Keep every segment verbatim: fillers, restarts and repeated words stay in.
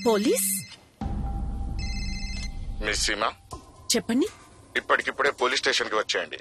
Police miss Seema, చెప్పండి. ఇప్పటికిప్పుడే police station కి వచ్చేయండి.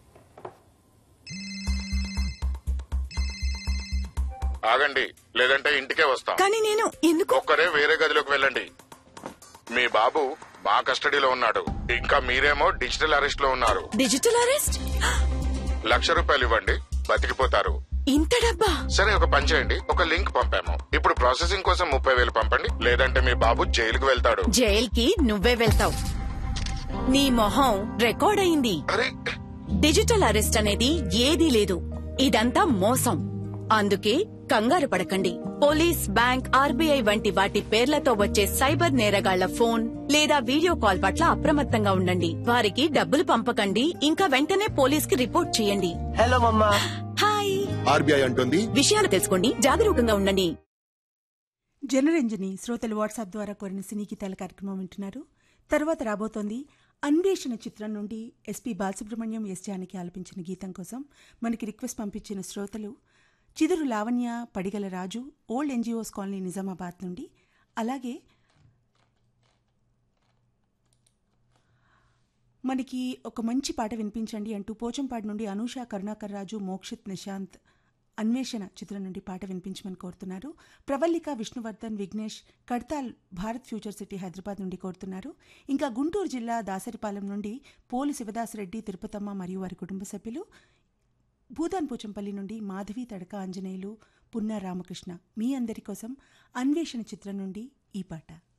ఆగండి, లేదంటే ఇంటికే వస్తాం. కానీ నేను ఎందుకు? ఒక్కరే వేరే గదిలోకి వెళ్ళండి. మీ బాబు మా కస్టడీలో ఉన్నాడు. ఇంకా మీరేమో డిజిటల్ అరెస్ట్ లో ఉన్నారు. Digital arrest? లక్ష రూపాయలు ఇవ్వండి, బతికిపోతారు. ఇంత డబ్బా? సరే, ఒక పని చేయండి, ఒక లింక్ పంపాము. ఇప్పుడు ప్రాసెసింగ్ కోసం ముప్పై వేలు పంపండి, లేదంటే మీ బాబు జైలుకు వెళ్తాడు. జైల్కి నువ్వే వెళ్తావు. నీ మొహం రికార్డ్ అయింది. అరే, డిజిటల్ అరెస్ట్ అనేది ఏదీ లేదు. ఇదంతా మోసం. అందుకే కంగారు పడకండి. పోలీస్, బ్యాంక్, ఆర్బీఐ వంటి వాటి పేర్లతో వచ్చే సైబర్ నేరగాళ్ల ఫోన్ లేదా వీడియో కాల్ పట్ల అప్రమత్తంగా ఉండండి. వారికి డబ్బులు పంపకండి. ఇంకా వెంటనే పోలీస్ కి రిపోర్ట్ చేయండి. హలో మమ్మా. హాయ్. ఆర్బీఐ అంటుంది, విషయాలు తెలుసుకోండి, జాగరూకంగా ఉండండి. జనరంజని శ్రోతలు వాట్సాప్ ద్వారా కోరిన సినీ గీతాల కార్యక్రమం వింటున్నారు. తర్వాత రాబోతోంది అన్వేషణ చిత్రం నుండి ఎస్పీ బాలసుబ్రహ్మణ్యం, ఎస్ జానకి ఆలపించిన గీతం కోసం మనకి రిక్వెస్ట్ పంపించిన శ్రోతలు చిదురు లావణ్య, పడిగల రాజు, ఓల్డ్ ఎన్జిఓస్ కాలనీ, నిజామాబాద్ నుండి. అలాగే మనకి ఒక మంచి పాట వినిపించండి అంటూ పోచంపాడు నుండి అనూష, కరుణాకర్ రాజు, మోక్షిత్, నిశాంత్ అన్వేషణ చిత్రం నుండి పాట వినిపించమని కోరుతున్నారు. ప్రవల్లిక, విష్ణువర్ధన్, విఘ్నేష్ కడ్తాల్, భారత్ ఫ్యూచర్ సిటీ, హైదరాబాద్ నుండి కోరుతున్నారు. ఇంకా గుంటూరు జిల్లా దాసరిపాలెం నుండి పోలు శివదాసరెడ్డి, తిరుపతమ్మ మరియు వారి కుటుంబ సభ్యులు. భూదాన్ పోచంపల్లి నుండి మాధవి, తడక ఆంజనేయులు, పున్నా రామకృష్ణ, మీ అందరి కోసం అన్వేషణ చిత్రం నుండి ఈ పాట.